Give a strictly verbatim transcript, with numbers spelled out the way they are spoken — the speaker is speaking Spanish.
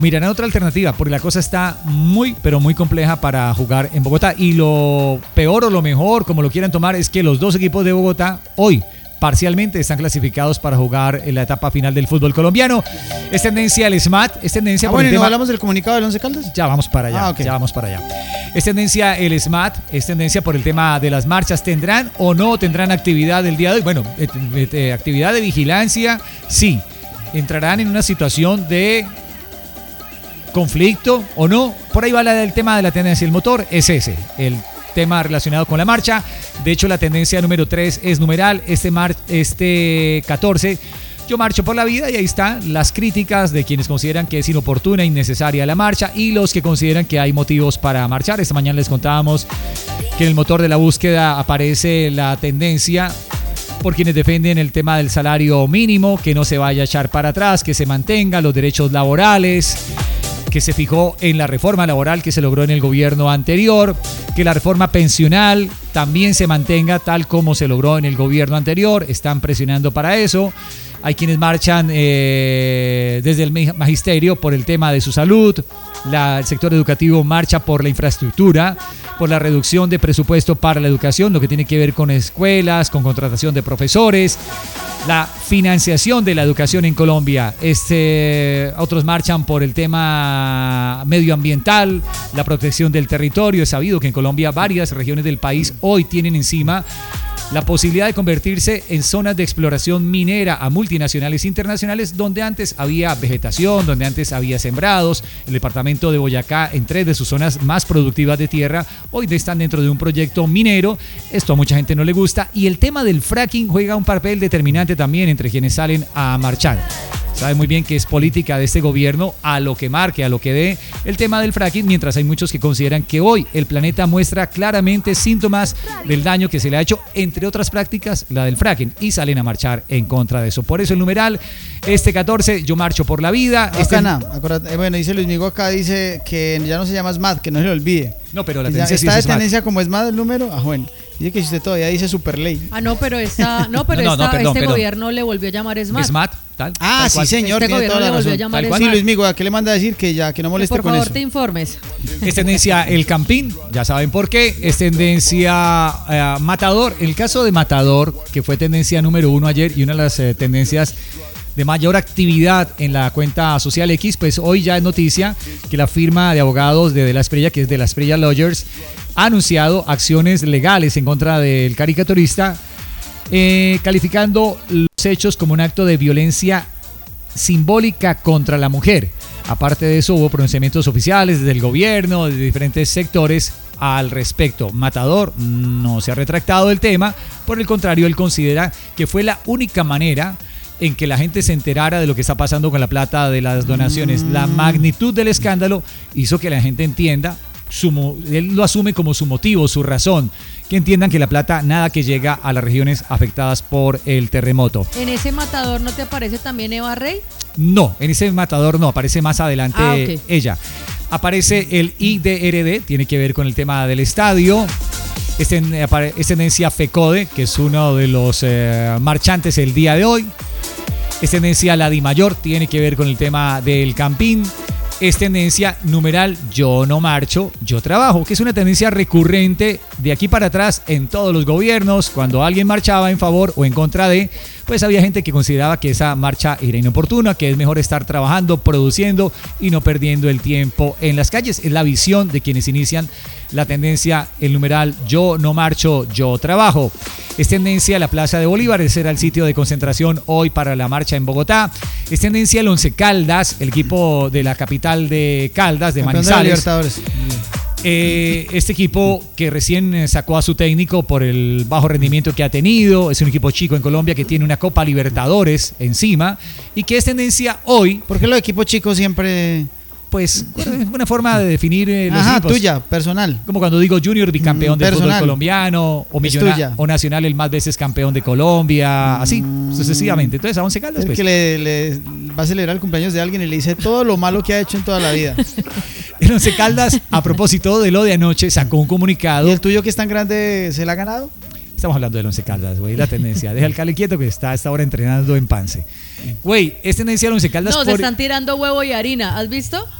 Mirarán otra alternativa, porque la cosa está muy, pero muy compleja para jugar en Bogotá. Y lo peor o lo mejor, como lo quieran tomar, es que los dos equipos de Bogotá hoy parcialmente están clasificados para jugar en la etapa final del fútbol colombiano. Es tendencia el S M A T, es tendencia ah, por bueno, el ¿y no tema... hablamos del comunicado del Once Caldas? Ya vamos para allá, ah, okay. ya vamos para allá. Es tendencia el S M A T, es tendencia por el tema de las marchas. ¿Tendrán o no tendrán actividad el día de hoy? Bueno, eh, eh, actividad de vigilancia, sí. ¿Entrarán en una situación de conflicto o no? Por ahí va la, el tema de la tendencia. El motor es ese, el tema relacionado con la marcha. De hecho, la tendencia número tres es numeral. Este, mar, este catorce, yo marcho por la vida, y ahí están las críticas de quienes consideran que es inoportuna, innecesaria la marcha, y los que consideran que hay motivos para marchar. Esta mañana les contábamos que en el motor de la búsqueda aparece la tendencia por quienes defienden el tema del salario mínimo, que no se vaya a echar para atrás, que se mantenga los derechos laborales, que se fijó en la reforma laboral que se logró en el gobierno anterior, que la reforma pensional también se mantenga tal como se logró en el gobierno anterior. Están presionando para eso. Hay quienes marchan eh, desde el magisterio por el tema de su salud. La, el sector educativo marcha por la infraestructura, por la reducción de presupuesto para la educación, lo que tiene que ver con escuelas, con contratación de profesores, la financiación de la educación en Colombia. Este, otros marchan por el tema medioambiental, la protección del territorio. Es sabido que en Colombia varias regiones del país hoy tienen encima la posibilidad de convertirse en zonas de exploración minera a multinacionales internacionales, donde antes había vegetación, donde antes había sembrados. El departamento de Boyacá, en tres de sus zonas más productivas de tierra, hoy están dentro de un proyecto minero. Esto a mucha gente no le gusta, y el tema del fracking juega un papel determinante también entre quienes salen a marchar. Sabe muy bien que es política de este gobierno a lo que marque, a lo que dé el tema del fracking, mientras hay muchos que consideran que hoy el planeta muestra claramente síntomas del daño que se le ha hecho, entre otras prácticas, la del fracking, y salen a marchar en contra de eso. Por eso el numeral, este catorce, yo marcho por la vida. Este... Acá, acuérdate, bueno, dice Luis Miguel acá, dice que ya no se llama S M A T, que no se le olvide. No, pero la tendencia está sí de tendencia como S M A T el número. Ah, bueno. Dice que si usted todavía dice Superley. Ah, no, pero esta, no, pero no, no, esta, no, perdón, este perdón. gobierno le volvió a llamar S M A T. S M A T, tal. Ah, tal sí, cual. señor, este tiene gobierno toda la le volvió razón. a llamar Tal S cual. M A T. Sí, Luis Migo, ¿a qué le manda a decir que ya que no moleste por con favor, eso? te informes. Es tendencia el Campín, ya saben por qué. Es tendencia eh, Matador. El caso de Matador, que fue tendencia número uno ayer y una de las eh, tendencias de mayor actividad en la cuenta social X, pues hoy ya es noticia que la firma de abogados de De la Espriella, que es De la Espriella Lawyers, ha anunciado acciones legales en contra del caricaturista, eh, calificando los hechos como un acto de violencia simbólica contra la mujer. Aparte de eso, hubo pronunciamientos oficiales del gobierno, de diferentes sectores al respecto. Matador no se ha retractado del tema, por el contrario, él considera que fue la única manera en que la gente se enterara de lo que está pasando con la plata de las donaciones. Mm. La magnitud del escándalo hizo que la gente entienda, su, él lo asume como su motivo, su razón, que entiendan que la plata nada que llega a las regiones afectadas por el terremoto. ¿En ese Matador no te aparece también Eva Rey? No, en ese Matador no, aparece más adelante ah, okay. ella. Aparece el I D R D, tiene que ver con el tema del estadio. Es, ten, es tendencia FECODE, que es uno de los eh, marchantes el día de hoy. Es tendencia la Dimayor, tiene que ver con el tema del Campín. Es tendencia numeral yo no marcho, yo trabajo, que es una tendencia recurrente de aquí para atrás en todos los gobiernos. Cuando alguien marchaba en favor o en contra de, pues había gente que consideraba que esa marcha era inoportuna, que es mejor estar trabajando, produciendo y no perdiendo el tiempo en las calles. Es la visión de quienes inician la tendencia, el numeral yo no marcho, yo trabajo. Es tendencia la Plaza de Bolívar, ese era el sitio de concentración hoy para la marcha en Bogotá. Es tendencia el Once Caldas, el equipo de la capital de Caldas, de Manizales. Eh, este equipo que recién sacó a su técnico por el bajo rendimiento que ha tenido, es un equipo chico en Colombia que tiene una Copa Libertadores encima y que es tendencia hoy. ¿Por qué los equipos chicos siempre...? Pues es una forma de definir eh, los Ajá, equipos. tuya, personal. Como cuando digo Junior bicampeón mm, del fútbol colombiano, o, Millona, o Nacional el más veces campeón de Colombia, mm. así sucesivamente. Entonces a Once Caldas, es pues. que le, le va a celebrar el cumpleaños de alguien y le dice todo lo malo que ha hecho en toda la vida. El Once Caldas, a propósito de lo de anoche, sacó un comunicado. ¿Y el tuyo que es tan grande se la ha ganado? Estamos hablando del Once Caldas, güey, la tendencia. Deja el Cali quieto que está a esta hora entrenando en Pance. Güey, es tendencia del Once Caldas No, por... se están tirando huevo y harina, ¿has visto?